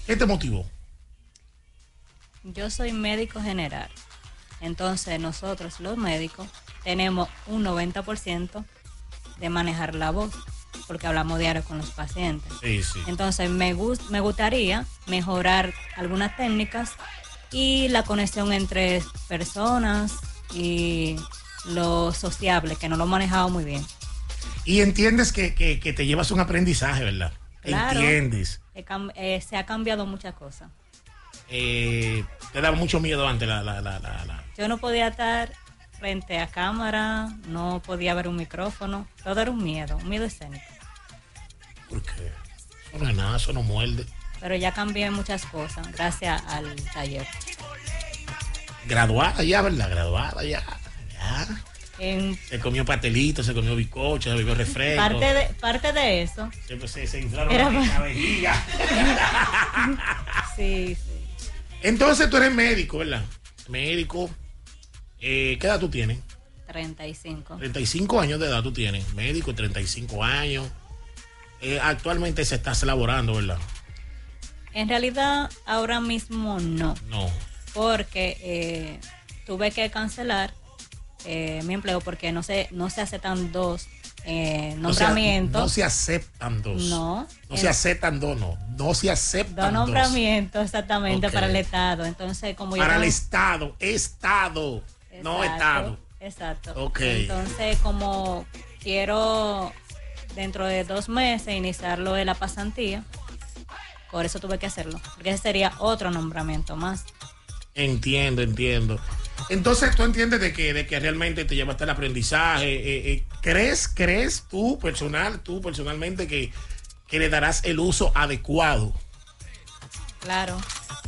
¿Qué te motivó? Yo soy médico general. Entonces nosotros los médicos tenemos un 90% de manejar la voz, porque hablamos diario con los pacientes. Sí. Entonces me gustaría mejorar algunas técnicas y la conexión entre personas y lo sociable, que no lo he manejado muy bien. Y entiendes que te llevas un aprendizaje, ¿verdad? Claro, entiendes. Se ha cambiado muchas cosas. Te daba mucho miedo antes Yo no podía estar frente a cámara, no podía ver un micrófono, todo era un miedo escénico. ¿Por qué? Eso no es nada, eso no muerde. Pero ya cambié muchas cosas gracias al taller. Graduada ya, ¿verdad? Graduada ya. Se comió pastelito, se comió bizcocho, se bebió refresco. Parte de eso. Siempre se inflaron la vejiga. Sí. Entonces tú eres médico, ¿verdad? Médico. ¿Qué edad tú tienes? 35. 35 años de edad tú tienes. Médico, 35 años. Actualmente se está elaborando, ¿verdad? En realidad, ahora mismo no. No. Porque tuve que cancelar mi empleo porque no se aceptan dos nombramientos. No se aceptan dos. No se aceptan dos, no. No se aceptan dos nombramientos exactamente, okay, para el Estado. Entonces, como para el Estado. Exacto, no Estado. Exacto. Okay. Entonces, como quiero dentro de 2 meses iniciarlo de la pasantía, por eso tuve que hacerlo. Porque ese sería otro nombramiento más. Entiendo. Entonces tú entiendes de que realmente te llevaste el aprendizaje. ¿Crees tú personalmente que le darás el uso adecuado? Claro.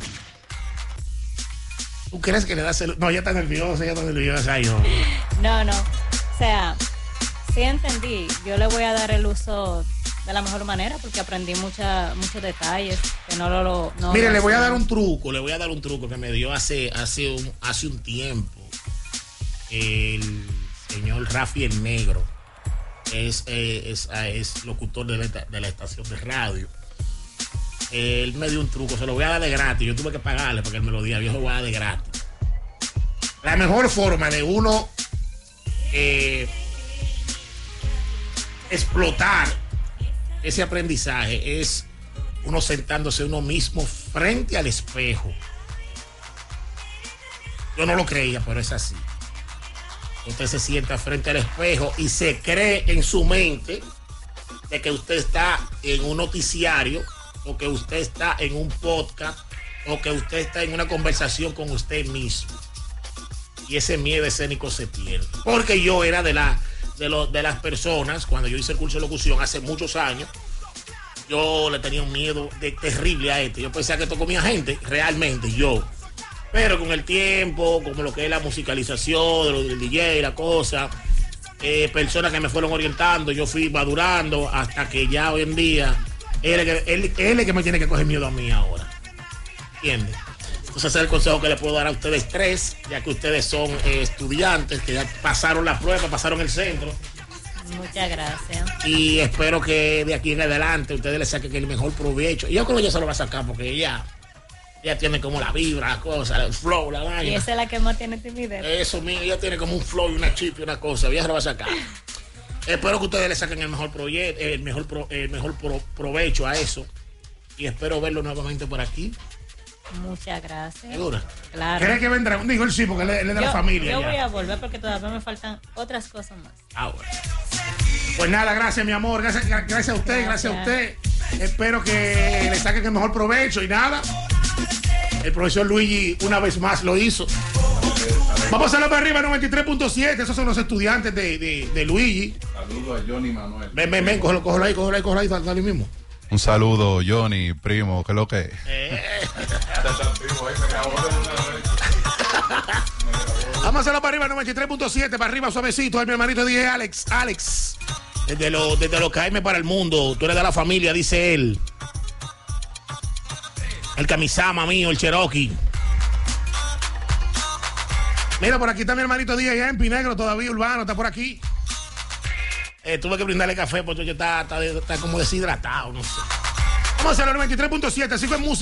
¿Tú crees que le das el... No, ya está nerviosa. Ay, no. O sea, sí entendí. Yo le voy a dar el uso de la mejor manera porque aprendí muchos detalles que Mire, le voy a dar un truco que me dio hace un tiempo el señor Rafi el Negro. Es locutor de la estación de radio. Él me dio un truco, se lo voy a dar de gratis. Yo tuve que pagarle porque él me lo dio, yo se lo voy a dar de gratis. La mejor forma de uno explotar ese aprendizaje es uno sentándose uno mismo frente al espejo. Yo no lo creía, pero es así. Usted se sienta frente al espejo y se cree en su mente de que usted está en un noticiario, o que usted está en un podcast, o que usted está en una conversación con usted mismo. Y ese miedo escénico se pierde. Porque yo era de las personas, cuando yo hice el curso de locución hace muchos años, yo le tenía un miedo terrible a esto. Yo pensaba que esto comía gente, realmente yo. Pero con el tiempo, como lo que es la musicalización, del DJ, la cosa, personas que me fueron orientando, yo fui madurando hasta que ya hoy en día, él es el que me tiene que coger miedo a mí ahora. ¿Entiendes? Entonces ese es el consejo que le puedo dar a ustedes tres, ya que ustedes son estudiantes, que ya pasaron la prueba, pasaron el centro. Muchas gracias. Y espero que de aquí en adelante ustedes le saquen el mejor provecho. Y yo creo que ella se lo va a sacar porque ella tiene como la vibra, la cosa, el flow, la vaina. Y esa es la que más tiene timidez. Eso mío, ella tiene como un flow y una chip y una cosa. Ella se lo va a sacar. Espero que ustedes le saquen el mejor proyecto, el mejor provecho a eso. Y espero verlo nuevamente por aquí. Muchas gracias. ¿Segura? Claro. ¿Crees que vendrá? Digo él sí, porque él es de la familia. Yo ya voy a volver porque todavía me faltan otras cosas más. Bueno. Pues nada, gracias mi amor, gracias a usted, gracias a usted. Espero que le saquen el mejor provecho y nada. El profesor Luigi una vez más lo hizo. Vamos a hacerlo para arriba, 93.7. Esos son los estudiantes de Luigi. Saludos a Johnny Manuel. Ven, cógelo ahí, dale mismo. Un saludo, Johnny, primo, ¿qué es lo que es? Vamos a hacerlo para arriba, 93.7, para arriba suavecito. Ay, mi hermanito dije Alex. Desde los Caime para el mundo. Tú eres de la familia, dice él. El Kamisama mío, el Cherokee. Mira, por aquí está mi hermanito Díaz, ya en Pinegro, todavía urbano, está por aquí. Tuve que brindarle café porque está como deshidratado, no sé. Vamos a hacer el 93.7, así fue música.